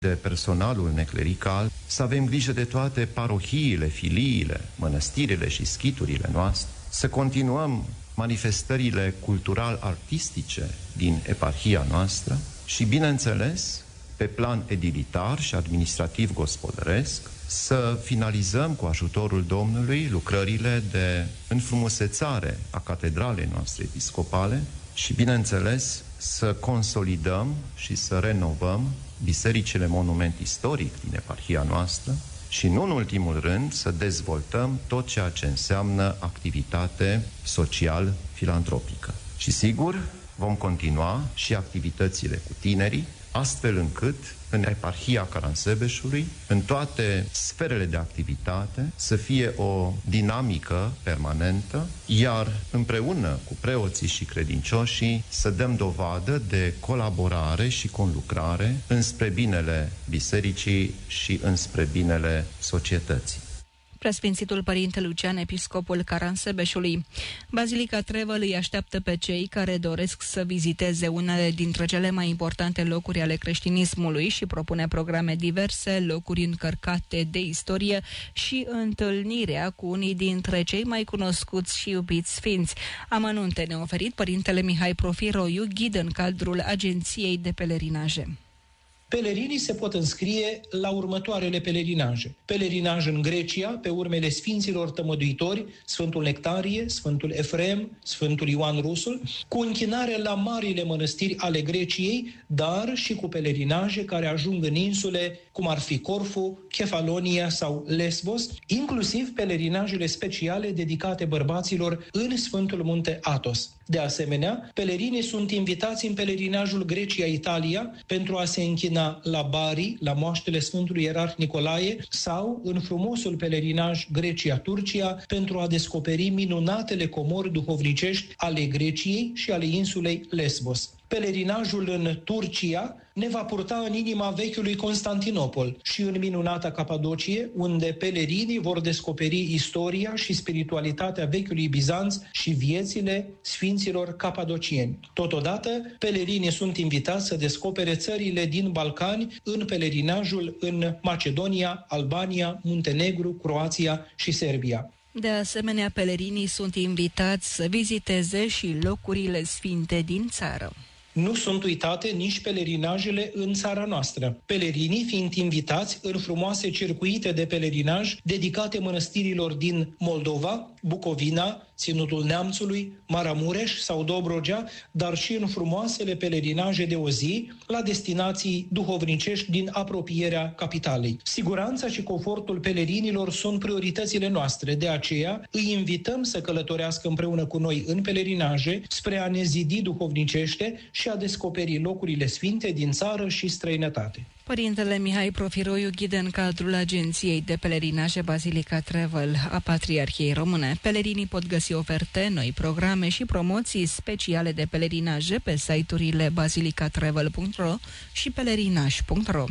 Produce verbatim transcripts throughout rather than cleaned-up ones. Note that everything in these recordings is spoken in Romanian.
de personalul neclerical, să avem grijă de toate parohiile, filiile, mănăstirile și schiturile noastre, să continuăm manifestările cultural-artistice din eparhia noastră și, bineînțeles, pe plan edilitar și administrativ-gospodăresc, să finalizăm cu ajutorul Domnului lucrările de înfrumusețare a catedralei noastre episcopale și, bineînțeles, să consolidăm și să renovăm bisericile monument istoric din eparhia noastră și, nu în ultimul rând, să dezvoltăm tot ceea ce înseamnă activitate social-filantropică. Și, sigur, vom continua și activitățile cu tinerii, astfel încât în eparhia Caransebeșului, în toate sferele de activitate, să fie o dinamică permanentă, iar împreună cu preoții și credincioșii să dăm dovadă de colaborare și conlucrare înspre binele bisericii și înspre binele societății. Preasfințitul Părinte Lucian, episcopul Caransebeșului. Bazilica Trevăl îi așteaptă pe cei care doresc să viziteze unele dintre cele mai importante locuri ale creștinismului și propune programe diverse, locuri încărcate de istorie și întâlnirea cu unii dintre cei mai cunoscuți și iubiți sfinți. Amănunte ne-a oferit Părintele Mihai Profiroiu, ghid în cadrul Agenției de Pelerinaje. Pelerinii se pot înscrie la următoarele pelerinaje. Pelerinaj în Grecia, pe urmele sfinților tămăduitori, Sfântul Nectarie, Sfântul Efrem, Sfântul Ioan Rusul, cu închinare la marile mănăstiri ale Greciei, dar și cu pelerinaje care ajung în insule, cum ar fi Corfu, Kefalonia sau Lesbos, inclusiv pelerinajele speciale dedicate bărbaților în Sfântul Munte Athos. De asemenea, pelerinii sunt invitați în pelerinajul Grecia-Italia pentru a se închina la Bari, la moaștele Sfântului Ierarh Nicolae, sau în frumosul pelerinaj Grecia-Turcia pentru a descoperi minunatele comori duhovnicești ale Greciei și ale insulei Lesbos. Pelerinajul în Turcia ne va purta în inima vechiului Constantinopol și în minunata Capadocie, unde pelerinii vor descoperi istoria și spiritualitatea vechiului Bizanț și viețile sfinților capadocieni. Totodată, pelerinii sunt invitați să descopere țările din Balcani în pelerinajul în Macedonia, Albania, Muntenegru, Croația și Serbia. De asemenea, pelerinii sunt invitați să viziteze și locurile sfinte din țară. Nu sunt uitate nici pelerinajele în țara noastră. Pelerinii fiind invitați în frumoase circuite de pelerinaj dedicate mănăstirilor din Moldova, Bucovina, Ținutul Neamțului, Maramureș sau Dobrogea, dar și în frumoasele pelerinaje de o zi la destinații duhovnicești din apropierea capitalei. Siguranța și confortul pelerinilor sunt prioritățile noastre, de aceea îi invităm să călătorească împreună cu noi în pelerinaje spre a ne zidi duhovnicește și a descoperi locurile sfinte din țară și străinătate. Părintele Mihai Profiroiu, ghid în cadrul Agenției de Pelerinaje Bazilica Trevăl a Patriarhiei Române. Pelerinii pot găsi oferte, noi programe și promoții speciale de pelerinaje pe site-urile bazilica trevăl punct ro și pelerinaj punct ro.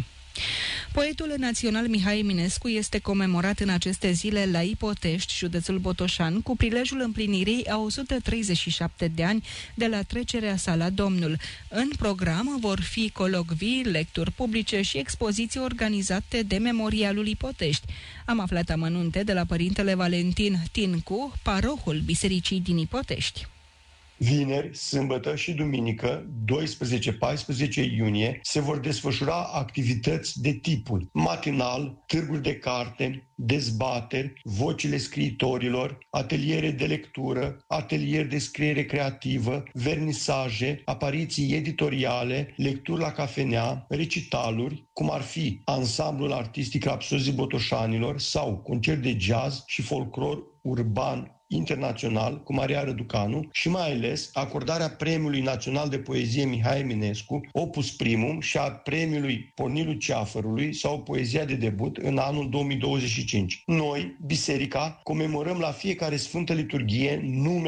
Poetul național Mihai Eminescu este comemorat în aceste zile la Ipotești, județul Botoșan, cu prilejul împlinirii a o sută treizeci și șapte de ani de la trecerea sa la Domnul. În program vor fi colocvii, lecturi publice și expoziții organizate de Memorialul Ipotești. Am aflat amănunte de la părintele Valentin Tincu, parohul Bisericii din Ipotești. Vineri, sâmbătă și duminică, doisprezece paisprezece iunie, se vor desfășura activități de tipul matinal, târguri de carte, dezbateri, vocile scriitorilor, ateliere de lectură, atelier de scriere creativă, vernisaje, apariții editoriale, lecturi la cafenea, recitaluri, cum ar fi ansamblul artistic Rapsozii Botoșanilor sau concert de jazz și folclor urban internațional cu Maria Răducanu și mai ales acordarea Premiului Național de Poezie Mihai Eminescu, Opus Primum, și a Premiului Pornilu Ceafărului sau Poezia de debut în anul două mii douăzeci și cinci. Noi, Biserica, comemorăm la fiecare Sfântă Liturghie numele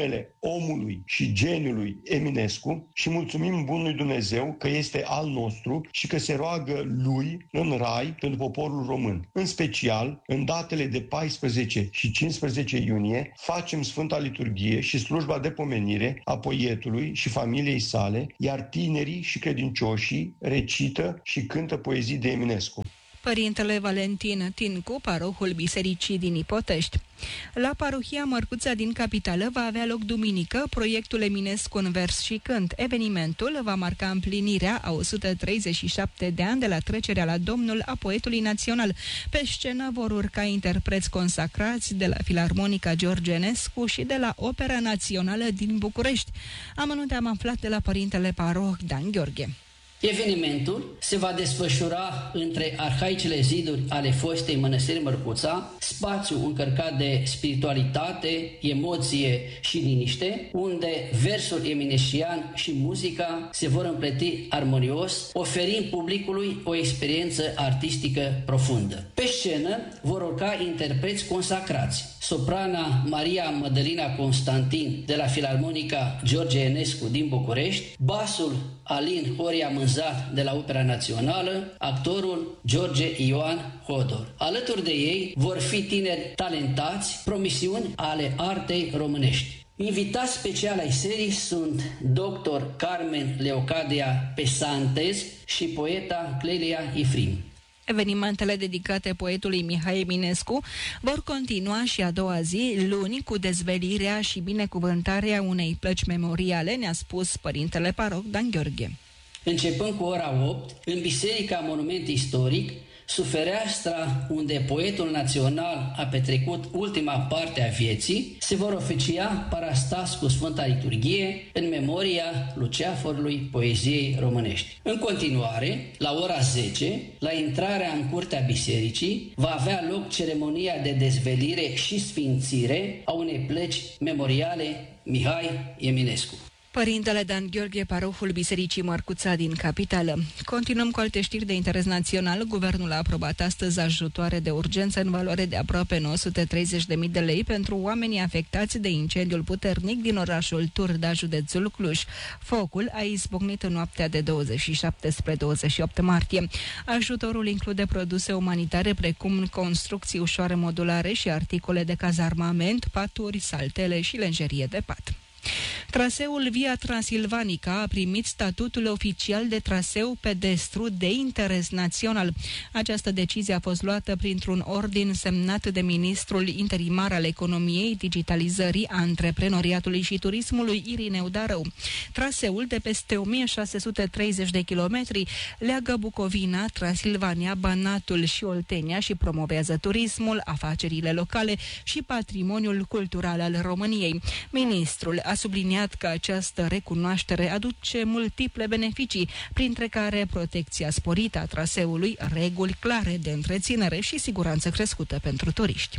omului și geniului Eminescu și mulțumim bunului Dumnezeu că este al nostru și că se roagă lui în rai pentru poporul român. În special, în datele de paisprezece și cincisprezece iunie, facem Sfânta Liturghie și slujba de pomenire a poetului și familiei sale, iar tinerii și credincioșii recită și cântă poezii de Eminescu. Părintele Valentin Tincu, parohul Bisericii din Ipotești. La parohia Mărcuța din Capitală va avea loc duminică proiectul Eminescu în vers și cânt. Evenimentul va marca împlinirea a o sută treizeci și șapte de ani de la trecerea la Domnul a poetului național. Pe scenă vor urca interpreți consacrați de la Filarmonica George Enescu și de la Opera Națională din București. Amănunte am aflat de la părintele paroh Dan Gheorghe. Evenimentul se va desfășura între arhaicele ziduri ale fostei mănăstiri Mărcuța, spațiu încărcat de spiritualitate, emoție și liniște, unde versul eminescian și muzica se vor împleti armonios, oferind publicului o experiență artistică profundă. Pe scenă vor urca interpreți consacrați, soprana Maria Mădălina Constantin de la Filarmonica George Enescu din București, basul Alin Horia Mânzat de la Opera Națională, actorul George Ioan Hodor. Alături de ei vor fi tineri talentați, promisiuni ale artei românești. Invitați speciali ai serii sunt doctor Carmen Leocadia Pesantez și poeta Clelia Ifrim. Evenimentele dedicate poetului Mihai Eminescu vor continua și a doua zi, luni, cu dezvelirea și binecuvântarea unei plăci memoriale, ne-a spus părintele paroh Dan Gheorghe. Începând cu ora opt, în Biserica Monument Istoric, sub fereastra unde poetul național a petrecut ultima parte a vieții, se vor oficia parastas cu Sfânta Liturghie în memoria luceafărului poeziei românești. În continuare, la ora zece, la intrarea în curtea bisericii, va avea loc ceremonia de dezvelire și sfințire a unei plăci memoriale Mihai Eminescu. Părintele Dan Gheorghe, parohul Bisericii Mărcuța din Capitală. Continuăm cu alte știri de interes național. Guvernul a aprobat astăzi ajutoare de urgență în valoare de aproape nouă sute treizeci de mii de lei pentru oamenii afectați de incendiul puternic din orașul Turda, județul Cluj. Focul a izbucnit în noaptea de douăzeci și șapte spre douăzeci și opt martie. Ajutorul include produse umanitare precum construcții ușoare modulare și articole de cazarmament, paturi, saltele și lenjerie de pat. Traseul Via Transilvanica a primit statutul oficial de traseu pedestru de interes național. Această decizie a fost luată printr-un ordin semnat de ministrul interimar al economiei, digitalizării, antreprenoriatului și turismului, Irineu Darău. Traseul de peste o mie șase sute treizeci de kilometri leagă Bucovina, Transilvania, Banatul și Oltenia și promovează turismul, afacerile locale și patrimoniul cultural al României. Ministrul a subliniat că această recunoaștere aduce multiple beneficii, printre care protecția sporită a traseului, reguli clare de întreținere și siguranță crescută pentru turiști.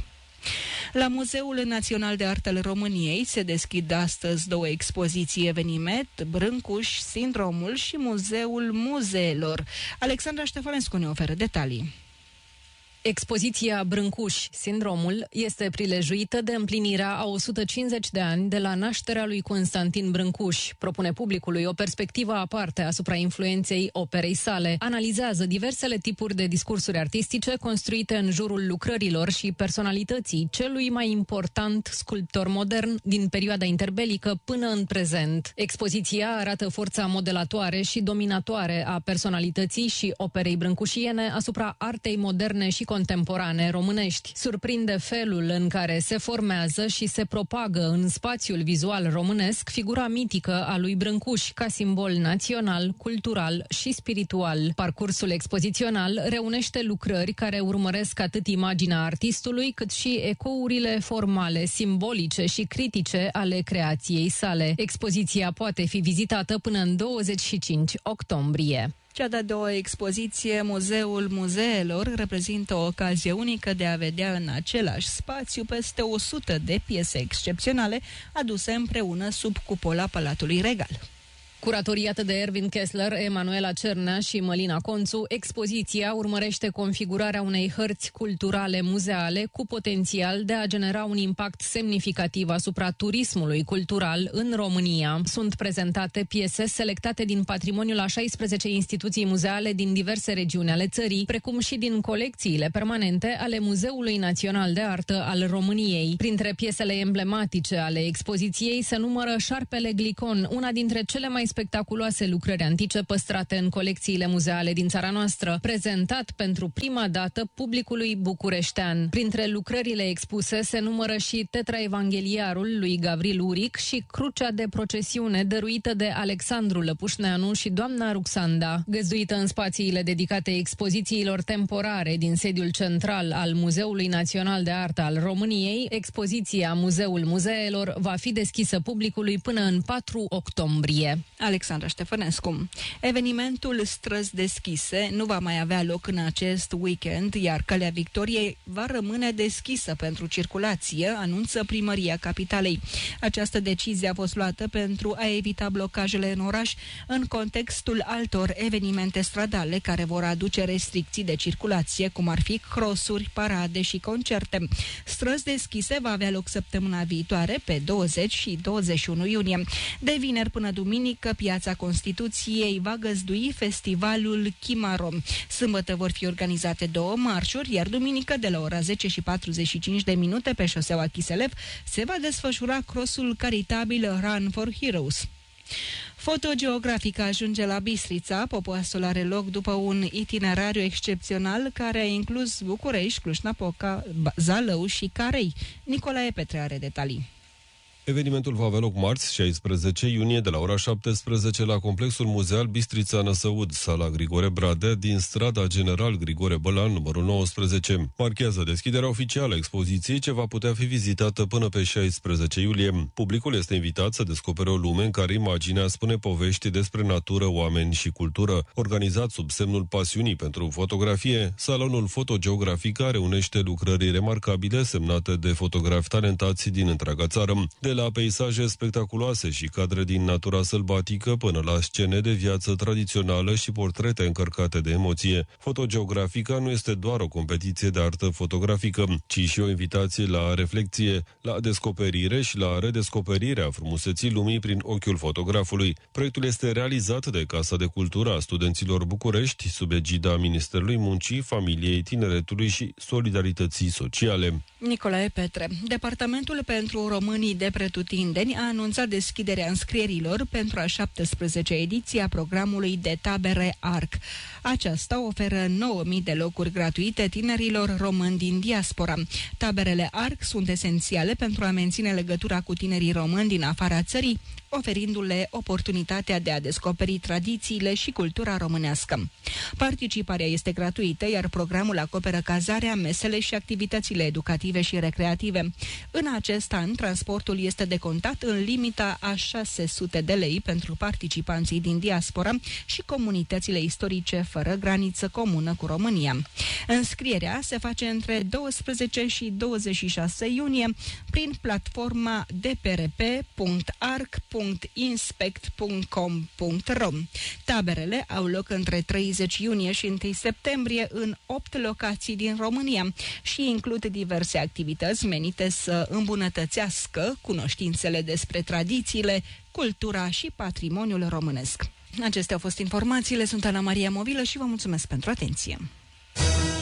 La Muzeul Național de Artă al României se deschid astăzi două expoziții eveniment, Brâncuș, Sindromul și Muzeul Muzeelor. Alexandra Ștefănescu ne oferă detalii. Expoziția Brâncuș, Sindromul, este prilejuită de împlinirea a o sută cincizeci de ani de la nașterea lui Constantin Brâncuș. Propune publicului o perspectivă aparte asupra influenței operei sale. Analizează diversele tipuri de discursuri artistice construite în jurul lucrărilor și personalității celui mai important sculptor modern din perioada interbelică până în prezent. Expoziția arată forța modelatoare și dominatoare a personalității și operei brâncușiene asupra artei moderne și contemporane românești. Surprinde felul în care se formează și se propagă în spațiul vizual românesc figura mitică a lui Brâncuș ca simbol național, cultural și spiritual. Parcursul expozițional reunește lucrări care urmăresc atât imaginea artistului, cât și ecourile formale, simbolice și critice ale creației sale. Expoziția poate fi vizitată până în douăzeci și cinci octombrie. Cea de-a doua expoziție, Muzeul Muzeelor, reprezintă o ocazie unică de a vedea în același spațiu peste o sută de piese excepționale aduse împreună sub cupola Palatului Regal. Curatoriată de Erwin Kessler, Emanuela Cernea și Mălina Conțu, expoziția urmărește configurarea unei hărți culturale muzeale cu potențial de a genera un impact semnificativ asupra turismului cultural în România. Sunt prezentate piese selectate din patrimoniul a șaisprezece instituții muzeale din diverse regiuni ale țării, precum și din colecțiile permanente ale Muzeului Național de Artă al României. Printre piesele emblematice ale expoziției se numără Șarpele Glicon, una dintre cele mai spectaculoase lucrări antice păstrate în colecțiile muzeale din țara noastră, prezentat pentru prima dată publicului bucureștean. Printre lucrările expuse se numără și Tetraevangheliarul lui Gavril Uric și Crucea de procesiune dăruită de Alexandru Lăpușneanu și doamna Ruxanda. Găzduită în spațiile dedicate expozițiilor temporare din sediul central al Muzeului Național de Artă al României, expoziția Muzeul Muzeelor va fi deschisă publicului până în patru octombrie. Alexandra Ștefănescu. Evenimentul Străzi deschise nu va mai avea loc în acest weekend, iar Calea Victoriei va rămâne deschisă pentru circulație, anunță Primăria Capitalei. Această decizie a fost luată pentru a evita blocajele în oraș în contextul altor evenimente stradale care vor aduce restricții de circulație, cum ar fi crossuri, parade și concerte. Străzi deschise va avea loc săptămâna viitoare, pe douăzeci și douăzeci și unu iunie. De vineri până duminică, Piața Constituției va găzdui festivalul Chimaro. Sâmbătă vor fi organizate două marșuri, iar duminică, de la ora zece și patruzeci și cinci de minute, pe șoseaua Chiselev, se va desfășura crossul caritabil Run for Heroes. Fotogeografic ajunge la Bistrița. Popoasul are loc după un itinerariu excepțional care a inclus București, Cluj-Napoca, Zalău și Carei. Nicolae Petre are detalii. Evenimentul va avea loc marți, șaisprezece iunie, de la ora șaptesprezece la Complexul Muzeal Bistrița Năsăud, sala Grigore Bradea, din strada General Grigore Bălan, numărul nouăsprezece. Marchează deschiderea oficială a expoziției, ce va putea fi vizitată până pe șaisprezece iulie. Publicul este invitat să descopere o lume în care imaginea spune povești despre natură, oameni și cultură. Organizat sub semnul pasiunii pentru fotografie, salonul fotogeografic reunește lucrări remarcabile semnate de fotografi talentați din întreaga țară. De la peisaje spectaculoase și cadre din natura sălbatică până la scene de viață tradițională și portrete încărcate de emoție. Fotogeografica nu este doar o competiție de artă fotografică, ci și o invitație la reflecție, la descoperire și la redescoperirea frumuseții lumii prin ochiul fotografului. Proiectul este realizat de Casa de Cultură a Studenților București, sub egida Ministerului Muncii, Familiei, Tineretului și Solidarității Sociale. Nicolae Petre. Departamentul pentru Românii de Pretutindeni a anunțat deschiderea înscrierilor pentru a șaptesprezecea ediție a programului de tabere A R C. Aceasta oferă nouă mii de locuri gratuite tinerilor români din diaspora. Taberele A R C sunt esențiale pentru a menține legătura cu tinerii români din afara țării, oferindu-le oportunitatea de a descoperi tradițiile și cultura românească. Participarea este gratuită, iar programul acoperă cazarea, mesele și activitățile educative și recreative. În acest an, transportul este decontat în limita a șase sute de lei pentru participanții din diaspora și comunitățile istorice fără graniță comună cu România. Înscrierea se face între douăsprezece și douăzeci și șase iunie prin platforma d p r p punct a r c punct inspect punct com punct r o. Taberele au loc între treizeci iunie și unu septembrie în opt locații din România și includ diverse activități menite să îmbunătățească cunoștințele despre tradițiile, cultura și patrimoniul românesc. Acestea au fost informațiile, sunt Ana Maria Movilă și vă mulțumesc pentru atenție.